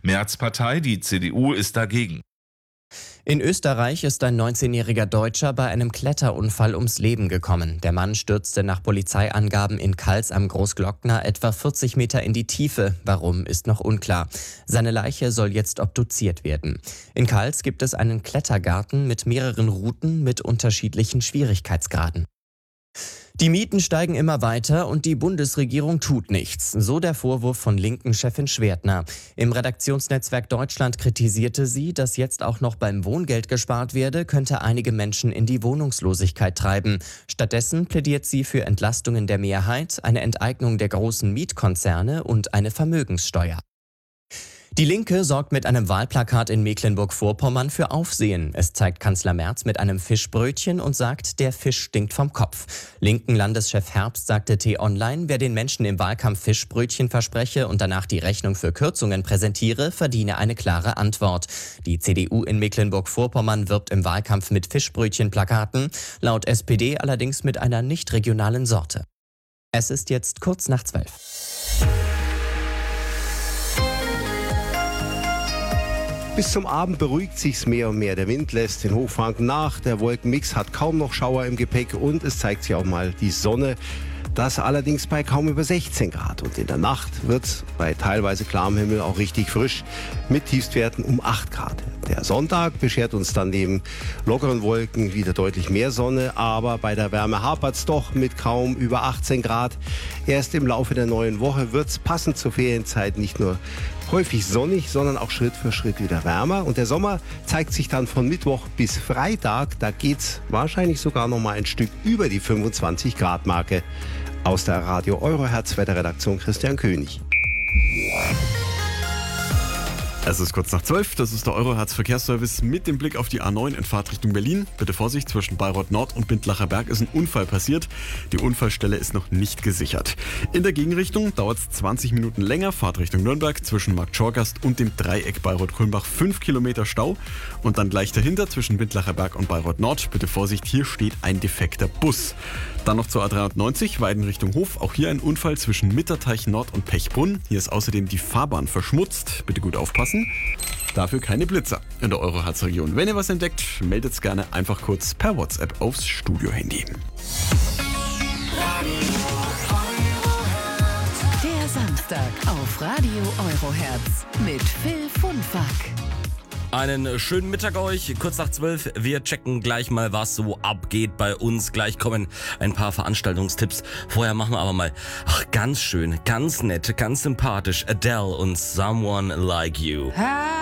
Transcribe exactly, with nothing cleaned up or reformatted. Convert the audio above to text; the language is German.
Merz' Partei, die C D U, ist dagegen. In Österreich ist ein neunzehnjähriger Deutscher bei einem Kletterunfall ums Leben gekommen. Der Mann stürzte nach Polizeiangaben in Kals am Großglockner etwa vierzig Meter in die Tiefe. Warum, ist noch unklar. Seine Leiche soll jetzt obduziert werden. In Kals gibt es einen Klettergarten mit mehreren Routen mit unterschiedlichen Schwierigkeitsgraden. Die Mieten steigen immer weiter und die Bundesregierung tut nichts. So der Vorwurf von Linken-Chefin Schwertner. Im Redaktionsnetzwerk Deutschland kritisierte sie, dass jetzt auch noch beim Wohngeld gespart werde, könnte einige Menschen in die Wohnungslosigkeit treiben. Stattdessen plädiert sie für Entlastungen der Mehrheit, eine Enteignung der großen Mietkonzerne und eine Vermögenssteuer. Die Linke sorgt mit einem Wahlplakat in Mecklenburg-Vorpommern für Aufsehen. Es zeigt Kanzler Merz mit einem Fischbrötchen und sagt, der Fisch stinkt vom Kopf. Linken Landeschef Herbst sagte T-Online, wer den Menschen im Wahlkampf Fischbrötchen verspreche und danach die Rechnung für Kürzungen präsentiere, verdiene eine klare Antwort. Die C D U in Mecklenburg-Vorpommern wirbt im Wahlkampf mit Fischbrötchenplakaten, laut S P D allerdings mit einer nicht regionalen Sorte. Es ist jetzt kurz nach zwölf. Bis zum Abend beruhigt sich's mehr und mehr. Der Wind lässt in Hochfranken nach, der Wolkenmix hat kaum noch Schauer im Gepäck und es zeigt sich auch mal die Sonne. Das allerdings bei kaum über sechzehn Grad. Und in der Nacht wird's bei teilweise klarem Himmel auch richtig frisch mit Tiefstwerten um acht Grad. Der Sonntag beschert uns dann neben lockeren Wolken wieder deutlich mehr Sonne, aber bei der Wärme hapert's doch mit kaum über achtzehn Grad. Erst im Laufe der neuen Woche wird's passend zur Ferienzeit nicht nur häufig sonnig, sondern auch Schritt für Schritt wieder wärmer. Und der Sommer zeigt sich dann von Mittwoch bis Freitag. Da geht's wahrscheinlich sogar noch mal ein Stück über die fünfundzwanzig Grad Marke. Aus der Radio Eurohertz Wetterredaktion Christian König. Es ist kurz nach zwölf, das ist der Eurohertz Verkehrsservice mit dem Blick auf die A neun in Fahrtrichtung Berlin. Bitte Vorsicht, zwischen Bayreuth Nord und Bindlacher Berg ist ein Unfall passiert. Die Unfallstelle ist noch nicht gesichert. In der Gegenrichtung dauert es zwanzig Minuten länger, Fahrtrichtung Nürnberg zwischen Markt Schorgast und dem Dreieck Bayreuth-Kulmbach fünf Kilometer Stau. Und dann gleich dahinter zwischen Bindlacher Berg und Bayreuth Nord. Bitte Vorsicht, hier steht ein defekter Bus. Dann noch zur A dreihundertneunzig, Weiden Richtung Hof. Auch hier ein Unfall zwischen Mitterteich Nord und Pechbrunn. Hier ist außerdem die Fahrbahn verschmutzt. Bitte gut aufpassen. Dafür keine Blitzer in der Eurohartz-Region. Wenn ihr was entdeckt, meldet es gerne einfach kurz per WhatsApp aufs Studio-Handy. Der Samstag auf Radio Eurohertz mit Phil Funfack. Einen schönen Mittag euch, kurz nach zwölf. Wir checken gleich mal, was so abgeht bei uns. Gleich kommen ein paar Veranstaltungstipps. Vorher machen wir aber mal, ach, ganz schön, ganz nett, ganz sympathisch, Adele und Someone Like You.